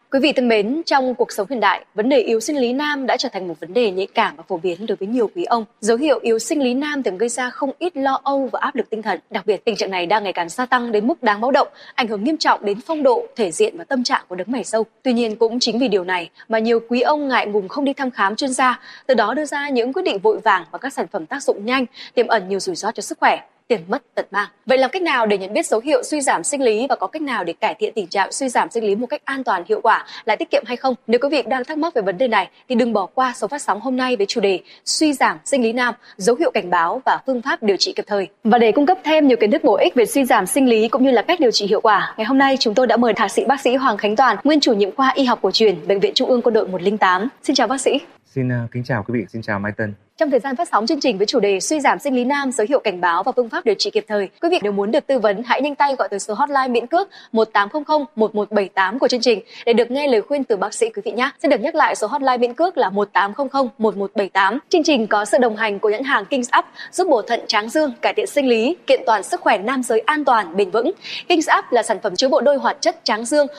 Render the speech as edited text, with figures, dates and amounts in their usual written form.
Quý vị thân mến, trong cuộc sống hiện đại, vấn đề yếu sinh lý nam đã trở thành một vấn đề nhạy cảm và phổ biến đối với nhiều quý ông. Dấu hiệu yếu sinh lý nam thường gây ra không ít lo âu và áp lực tinh thần. Đặc biệt, tình trạng này đang ngày càng gia tăng đến mức đáng báo động, ảnh hưởng nghiêm trọng đến phong độ, thể diện và tâm trạng của đấng mày râu. Tuy nhiên, cũng chính vì điều này mà nhiều quý ông ngại ngùng không đi thăm khám chuyên gia, từ đó đưa ra những quyết định vội vàng và các sản phẩm tác dụng nhanh, tiềm ẩn nhiều rủi ro cho sức khỏe, tiền mất tật mang. Vậy làm cách nào để nhận biết dấu hiệu suy giảm sinh lý và có cách nào để cải thiện tình trạng suy giảm sinh lý một cách an toàn, hiệu quả, lại tiết kiệm hay không? Nếu quý vị đang thắc mắc về vấn đề này thì đừng bỏ qua số phát sóng hôm nay với chủ đề suy giảm sinh lý nam, dấu hiệu cảnh báo và phương pháp điều trị kịp thời. Và để cung cấp thêm nhiều kiến thức bổ ích về suy giảm sinh lý cũng như là cách điều trị hiệu quả, ngày hôm nay chúng tôi đã mời thạc sĩ bác sĩ Hoàng Khánh Toàn, nguyên chủ nhiệm khoa y học cổ truyền Bệnh viện Trung ương Quân đội 108. Xin chào bác sĩ. Xin kính chào quý vị, xin chào Mai Tân. Trong thời gian phát sóng chương trình với chủ đề suy giảm sinh lý nam, dấu hiệu cảnh báo và phương pháp điều trị kịp thời, quý vị nếu muốn được tư vấn hãy nhanh tay gọi tới số hotline miễn cước 1800 1178 của chương trình để được nghe lời khuyên từ bác sĩ quý vị nhé. Xin được nhắc lại số hotline miễn cước là 1800 1178. Chương trình có sự đồng hành của nhãn hàng Kings Up giúp bổ thận tráng dương, cải thiện sinh lý, kiện toàn sức khỏe nam giới an toàn, bền vững. Kings Up là sản phẩm chứa bộ đôi hoạt chất tráng dương